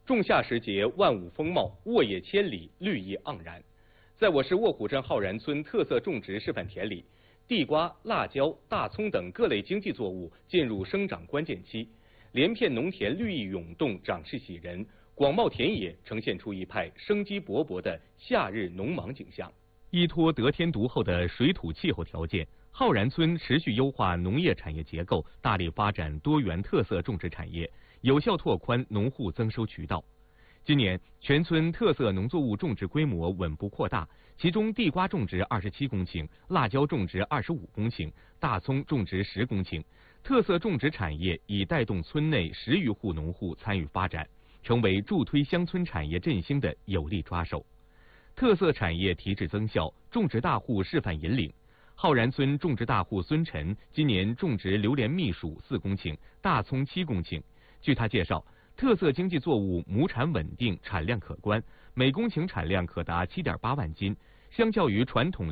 仲夏时节，万物丰茂，沃野千里，绿意盎然。在我市卧虎镇浩然村特色种植示范田里，地瓜、辣椒、大葱等各类经济作物进入生长关键期，连片农田绿意涌动，长势喜人，广袤田野呈现出一派生机勃勃的夏日农忙景象。依托得天独厚的水土气候条件，浩然村持续优化农业产业结构，大力发展多元特色种植产业，有效拓宽农户增收渠道。今年，全村特色农作物种植规模稳步扩大，其中地瓜种植27公顷，辣椒种植25公顷，大葱种植10公顷。特色种植产业已带动村内10余户农户参与发展，成为助推乡村产业振兴的有力抓手。特色产业提质增效，种植大户示范引领。浩然村种植大户孙晨今年种植榴莲蜜薯4公顷，大葱7公顷。据他介绍，特色经济作物亩产稳定，产量可观，每公顷产量可达7.8万斤，相较于传统